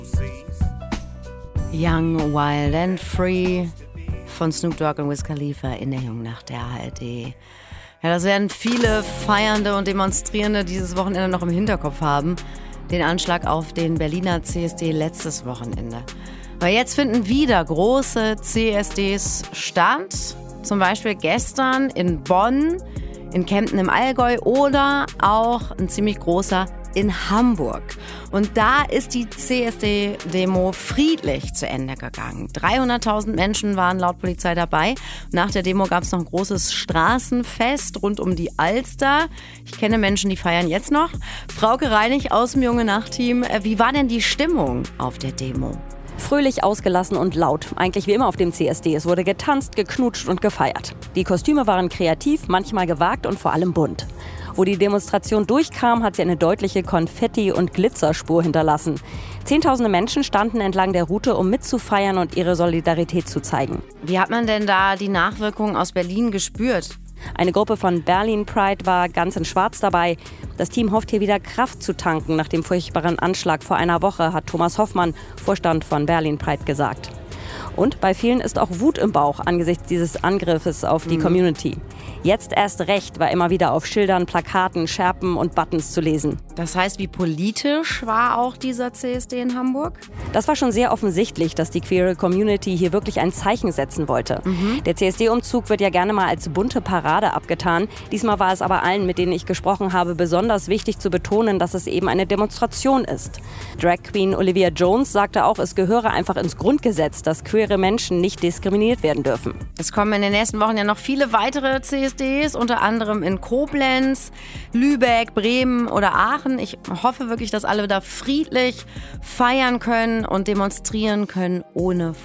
Young, Wild and Free von Snoop Dogg und Wiz Khalifa in der Jungnacht der ARD. Ja, das werden viele Feiernde und Demonstrierende dieses Wochenende noch im Hinterkopf haben. Den Anschlag auf den Berliner CSD letztes Wochenende. Weil jetzt finden wieder große CSDs statt. Zum Beispiel gestern in Bonn, in Kempten im Allgäu oder auch ein ziemlich großer in Hamburg. Und da ist die CSD-Demo friedlich zu Ende gegangen. 300.000 Menschen waren laut Polizei dabei. Nach der Demo gab es noch ein großes Straßenfest rund um die Alster. Ich kenne Menschen, die feiern jetzt noch. Frauke Reinig aus dem Junge-Nacht-Team. Wie war denn die Stimmung auf der Demo? Fröhlich, ausgelassen und laut. Eigentlich wie immer auf dem CSD. Es wurde getanzt, geknutscht und gefeiert. Die Kostüme waren kreativ, manchmal gewagt und vor allem bunt. Wo die Demonstration durchkam, hat sie eine deutliche Konfetti- und Glitzerspur hinterlassen. Zehntausende Menschen standen entlang der Route, um mitzufeiern und ihre Solidarität zu zeigen. Wie hat man denn da die Nachwirkungen aus Berlin gespürt? Eine Gruppe von Berlin Pride war ganz in Schwarz dabei. Das Team hofft hier wieder Kraft zu tanken nach dem furchtbaren Anschlag vor einer Woche, hat Thomas Hoffmann, Vorstand von Berlin Pride, gesagt. Und bei vielen ist auch Wut im Bauch angesichts dieses Angriffes auf die Community. Jetzt erst recht war immer wieder auf Schildern, Plakaten, Schärpen und Buttons zu lesen. Das heißt, wie politisch war auch dieser CSD in Hamburg? Das war schon sehr offensichtlich, dass die queere Community hier wirklich ein Zeichen setzen wollte. Der CSD-Umzug wird ja gerne mal als bunte Parade abgetan. Diesmal war es aber allen, mit denen ich gesprochen habe, besonders wichtig zu betonen, dass es eben eine Demonstration ist. Drag Queen Olivia Jones sagte auch, es gehöre einfach ins Grundgesetz, dass queere Menschen nicht diskriminiert werden dürfen. Es kommen in den nächsten Wochen ja noch viele weitere CSDs, unter anderem in Koblenz, Lübeck, Bremen oder Aachen. Ich hoffe wirklich, dass alle da friedlich feiern können und demonstrieren können ohne